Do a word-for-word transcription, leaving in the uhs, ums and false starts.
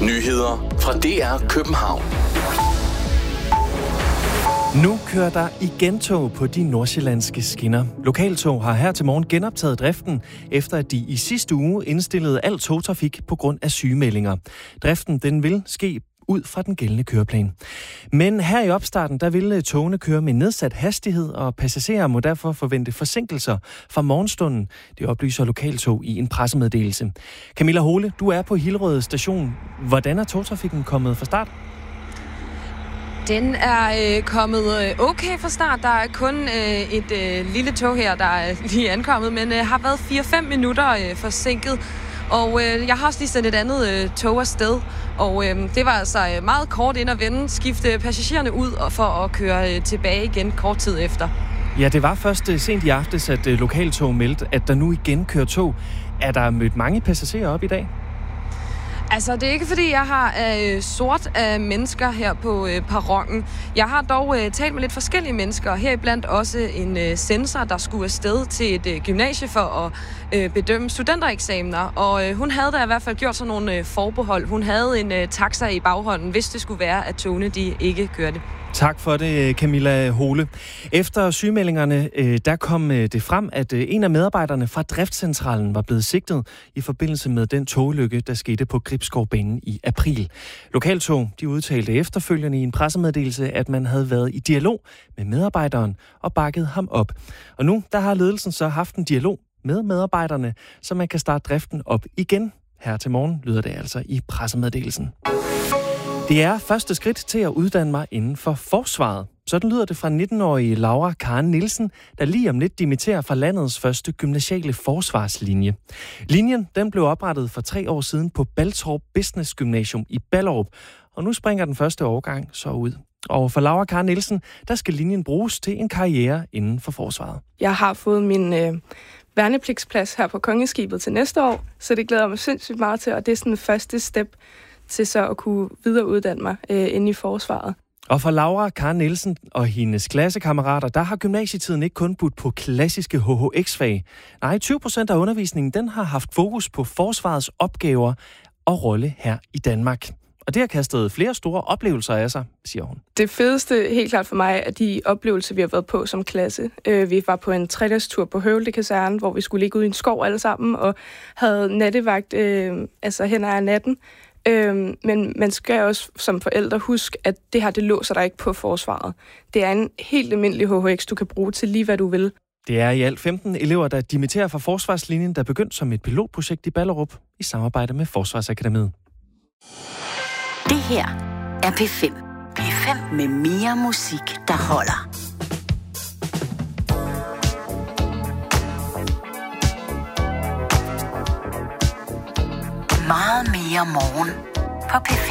Nyheder fra D R København. Nu kører der igen tog på de nordsjællandske skinner. Lokaltog har her til morgen genoptaget driften, efter at de i sidste uge indstillede al togtrafik på grund af sygemeldinger. Driften den vil ske ud fra den gældende køreplan. Men her i opstarten, der vil togene køre med nedsat hastighed, og passagerer må derfor forvente forsinkelser fra morgenstunden. Det oplyser Lokaltog i en pressemeddelelse. Camilla Hole, du er på Hillerød station. Hvordan er togtrafikken kommet fra start? Den er øh, kommet øh, okay fra start. Der er kun øh, et øh, lille tog her, der er lige ankommet, men øh, har været fire fem minutter øh, forsinket. Og øh, jeg har også lige sendt et andet øh, tog afsted, og øh, det var altså øh, meget kort ind at vende, skifte passagererne ud og for at køre øh, tilbage igen kort tid efter. Ja, det var først øh, sent i aftes, at øh, Lokaltog meldte, at der nu igen kører tog. Er der mødt mange passagerer op i dag? Altså, det er ikke fordi, jeg har øh, sort af mennesker her på øh, perronen. Jeg har dog øh, talt med lidt forskellige mennesker, heriblandt også en øh, sensor, der skulle afsted til et øh, gymnasie for at øh, bedømme studentereksamener. Og øh, hun havde da i hvert fald gjort sådan nogle øh, forbehold. Hun havde en øh, taxa i baghånden, hvis det skulle være, at togene de ikke kørte. Tak for det, Camilla Hole. Efter sygemeldingerne, der kom det frem, at en af medarbejderne fra driftscentralen var blevet sigtet i forbindelse med den togulykke, der skete på Gribskovbanen i april. Lokaltog, de udtalte efterfølgende i en pressemeddelelse, at man havde været i dialog med medarbejderen og bakket ham op. Og nu, der har ledelsen så haft en dialog med medarbejderne, så man kan starte driften op igen. Her til morgen lyder det altså i pressemeddelelsen. Det er første skridt til at uddanne mig inden for forsvaret. Sådan lyder det fra nitten-årige Laura Karen Nielsen, der lige om lidt dimitterer fra landets første gymnasiale forsvarslinje. Linjen den blev oprettet for tre år siden på Baltorp Business Gymnasium i Ballerup, og nu springer den første årgang så ud. Og for Laura Karen Nielsen, der skal linjen bruges til en karriere inden for forsvaret. Jeg har fået min øh, værnepligtsplads her på Kongeskibet til næste år, så det glæder mig sindssygt meget til, og det er sådan en første step til så at kunne videreuddanne mig øh, inde i forsvaret. Og for Laura Karen Nielsen og hendes klassekammerater, der har gymnasietiden ikke kun budt på klassiske H H X-fag. Nej, tyve procent af undervisningen, den har haft fokus på forsvarets opgaver og rolle her i Danmark. Og det har kastet flere store oplevelser af sig, siger hun. Det fedeste helt klart for mig er de oplevelser, vi har været på som klasse. Vi var på en tredagstur på Høvelde Kaserne, hvor vi skulle ligge ude i en skov alle sammen og havde nattevagt øh, altså hen ad natten. Øhm, men man skal også som forældre huske, at det her, det låser dig ikke på forsvaret. Det er en helt almindelig H H X, du kan bruge til lige, hvad du vil. Det er i alt femten elever, der dimitterer fra forsvarslinjen, der begyndte som et pilotprojekt i Ballerup i samarbejde med Forsvarsakademiet. Det her er P fem. P fem med mere musik, der holder. Meget mere morgen på P fem.